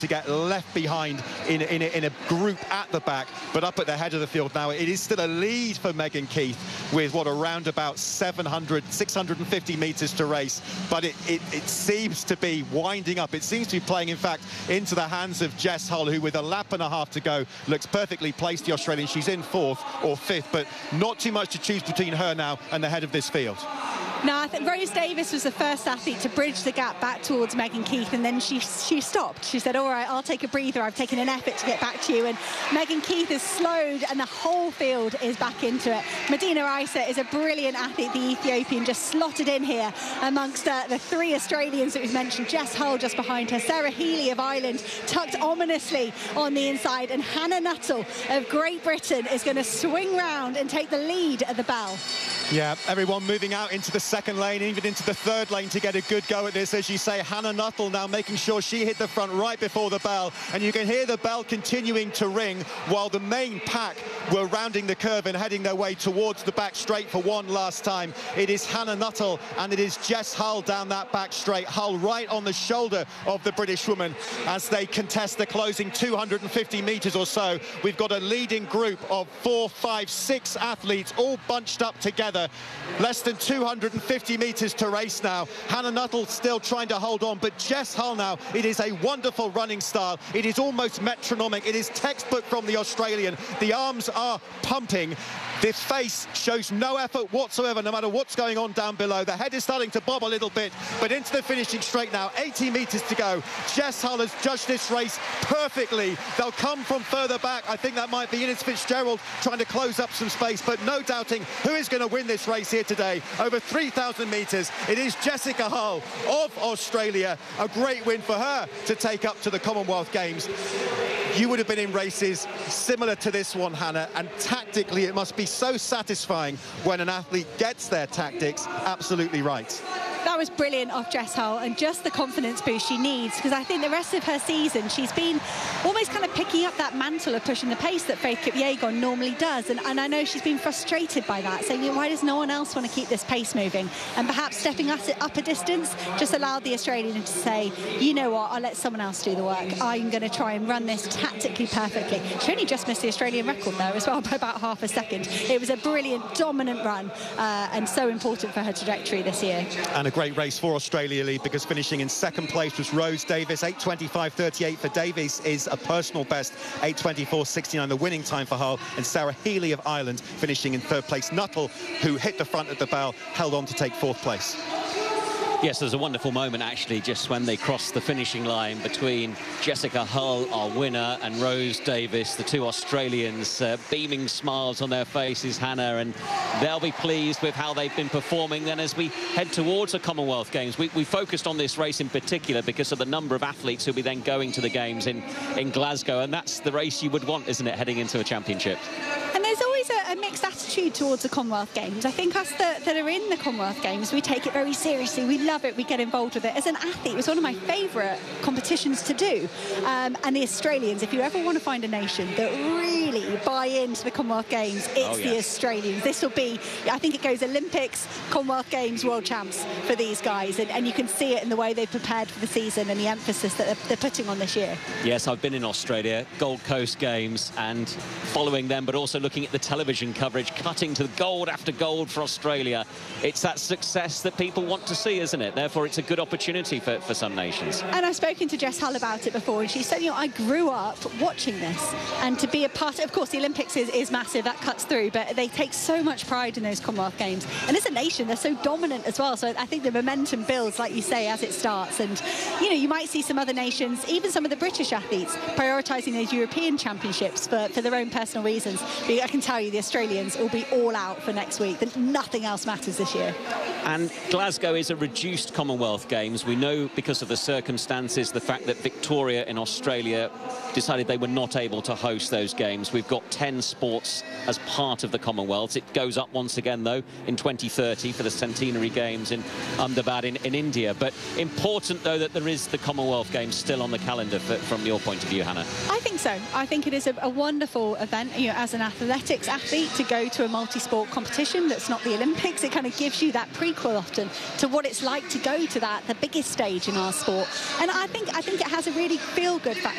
to get left behind in a group at the back, but up at the head of the field now. It is still a lead for Megan Keith with what, around about 650 meters to race, but it seems to be winding up. It seems to be playing, in fact, into the hands of Jess Hull, who with a lap and a half to go looks perfectly placed, the Australian. She's in 4th or 5th, but not too much to choose between her now and the head of this field. No, I think Rose Davis was the first athlete to bridge the gap back towards Megan Keith, and then she stopped. She said, all right, I'll take a breather. I've taken an effort to get back to you. And Megan Keith has slowed, and the whole field is back into it. Medina Isa is a brilliant athlete, the Ethiopian, just slotted in here amongst the 3 Australians that we've mentioned. Jess Hull just behind her. Sarah Healy of Ireland tucked ominously on the inside. And Hannah Nuttall of Great Britain is going to swing round and take the lead at the bell. Yeah, everyone moving out into the second lane, even into the third lane to get a good go at this. As you say, Hannah Nuttall now making sure she hit the front right before the bell. And you can hear the bell continuing to ring while the main pack were rounding the curve and heading their way towards the back straight for one last time. It is Hannah Nuttall and it is Jess Hull down that back straight. Hull right on the shoulder of the British woman as they contest the closing 250 metres or so. We've got a leading group of 4, 5, 6 athletes all bunched up together. Less than 250 metres to race now. Hannah Nuttall still trying to hold on, but Jess Hull now, it is a wonderful running style. It is almost metronomic. It is textbook from the Australian. The arms are pumping. This face shows no effort whatsoever, no matter what's going on down below. The head is starting to bob a little bit, but into the finishing straight now. 80 metres to go. Jess Hull has judged this race perfectly. They'll come from further back. I think that might be Innes Fitzgerald trying to close up some space, but no doubting who is going to win this race here today. Over 3,000 metres. It is Jessica Hull of Australia. A great win for her to take up to the Commonwealth Games. You would have been in races similar to this one, Hannah, and tactically it must be so satisfying when an athlete gets their tactics absolutely right. That was brilliant off Jess Hull, and just the confidence boost she needs, because I think the rest of her season she's been almost kind of picking up that mantle of pushing the pace that Faith Kipyegon normally does, and I know she's been frustrated by that, saying, why does no one else want to keep this pace moving? And perhaps stepping up a distance just allowed the Australian to say, you know what, I'll let someone else do the work. I'm going to try and run this tactically perfectly. She only just missed the Australian record there as well by about half a second. It was a brilliant, dominant run, and so important for her trajectory this year. And a great race for Australia, Lee, because finishing in second place was Rose Davis. 8:25.38 for Davies is a personal best. 8:24.69 the winning time for Hull, and Sarah Healy of Ireland finishing in third place. Nuttall, who hit the front at the bell, held on to take fourth place. Yes, there's a wonderful moment, actually, just when they crossed the finishing line between Jessica Hull, our winner, and Rose Davis, the 2 Australians, beaming smiles on their faces, Hannah, and they'll be pleased with how they've been performing. Then as we head towards the Commonwealth Games, we focused on this race in particular because of the number of athletes who'll be then going to the Games in Glasgow, and that's the race you would want, isn't it, heading into a championship? And there's always a mixed attitude towards the Commonwealth Games. I think us that are in the Commonwealth Games, we take it very seriously. We love it. We get involved with it. As an athlete, it was one of my favourite competitions to do. And the Australians, if you ever want to find a nation that really buy into the Commonwealth Games, it's the Australians. This will be, I think it goes Olympics, Commonwealth Games, World Champs for these guys. And you can see it in the way they've prepared for the season and the emphasis that they're putting on this year. Yes, I've been in Australia, Gold Coast Games, and following them, but also looking at the television coverage, cutting to gold after gold for Australia. It's that success that people want to see, isn't it? Therefore, it's a good opportunity for some nations. And I've spoken to Jess Hull about it before, and she said, I grew up watching this, and to be a part of course, the Olympics is massive, that cuts through, but they take so much pride in those Commonwealth Games. And as a nation, they're so dominant as well, so I think the momentum builds, like you say, as it starts. And, you might see some other nations, even some of the British athletes, prioritising those European championships for their own personal reasons. But I can tell you, the Australians will be all out for next week. Nothing else matters this year. And Glasgow is a reduced Commonwealth Games. We know because of the circumstances, the fact that Victoria in Australia decided they were not able to host those games. We've got 10 sports as part of the Commonwealth. It goes up once again, though, in 2030 for the Centenary Games in Ahmedabad in India. But important, though, that there is the Commonwealth Games still on the calendar from your point of view, Hannah. I think so. I think it is a wonderful event. As an athletics athlete, great to go to a multi-sport competition that's not the Olympics. It kind of gives you that prequel often to what it's like to go to the biggest stage in our sport. And I think it has a really feel-good factor